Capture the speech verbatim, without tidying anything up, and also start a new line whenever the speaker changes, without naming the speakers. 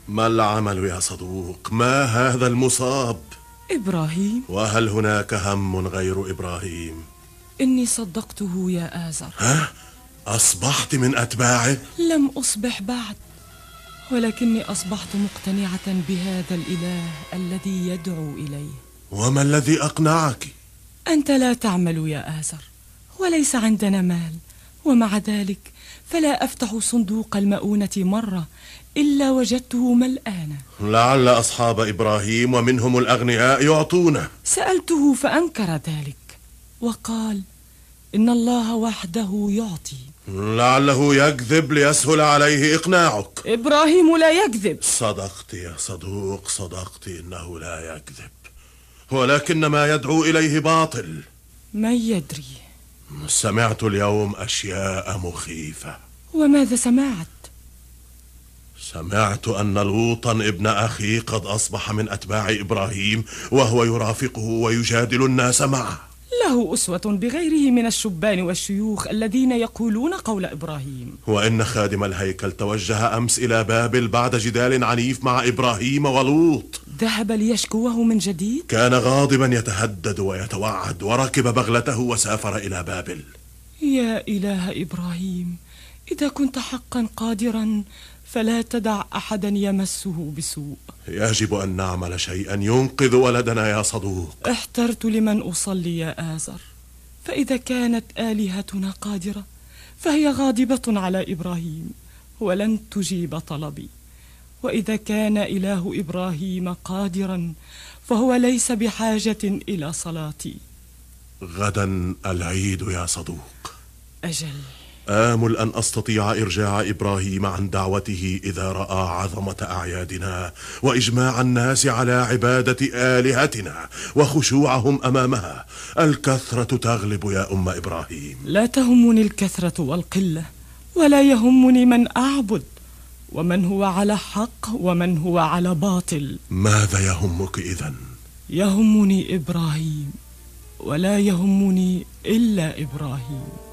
ما العمل يا صدوق؟ ما هذا المصاب؟
إبراهيم.
وهل هناك هم غير إبراهيم؟
إني صدقته يا آزر.
ها؟ أصبحت من أتباعه؟
لم أصبح بعد، ولكني أصبحت مقتنعة بهذا الإله الذي يدعو إليه.
وما الذي أقنعك؟
أنت لا تعمل يا آزر، وليس عندنا مال، ومع ذلك فلا أفتح صندوق المؤونة مرة إلا وجدته ملآنا.
لعل أصحاب إبراهيم ومنهم الأغنياء يعطونه.
سألته فأنكر ذلك وقال إن الله وحده يعطي.
لعله يكذب ليسهل عليه إقناعك.
إبراهيم لا يكذب.
صدقت يا صدوق، صدقت، إنه لا يكذب، ولكن ما يدعو إليه باطل.
من يدري؟
سمعت اليوم أشياء مخيفة.
وماذا سمعت؟
سمعت أن لوطا ابن أخي قد أصبح من أتباع إبراهيم، وهو يرافقه ويجادل الناس معه.
له أسوة بغيره من الشبان والشيوخ الذين يقولون قول إبراهيم.
وإن خادم الهيكل توجه أمس إلى بابل بعد جدال عنيف مع إبراهيم ولوط.
ذهب ليشكوه من جديد؟
كان غاضبا يتهدد ويتوعد، وركب بغلته وسافر إلى بابل.
يا إله إبراهيم، إذا كنت حقا قادرا فلا تدع أحدا يمسه بسوء.
يجب أن نعمل شيئا ينقذ ولدنا يا صدوق.
احترت لمن أصلي يا آزر، فإذا كانت آلهتنا قادرة فهي غاضبة على إبراهيم ولن تجيب طلبي، وإذا كان إله إبراهيم قادرا فهو ليس بحاجة إلى صلاتي.
غدا العيد يا صدوق.
أجل.
آمل أن أستطيع إرجاع إبراهيم عن دعوته إذا رأى عظمة أعيادنا وإجماع الناس على عبادة آلهتنا وخشوعهم أمامها. الكثرة تغلب يا أم إبراهيم.
لا تهمني الكثرة والقلة، ولا يهمني من أعبد، ومن هو على حق ومن هو على باطل.
ماذا يهمك إذن؟
يهمني إبراهيم، ولا يهمني إلا إبراهيم.